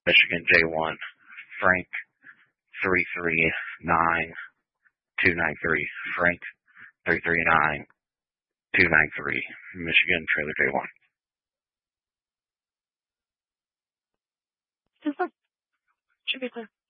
Michigan J1, Frank 339293, Frank 339293, Michigan Trailer J1. Should be clear.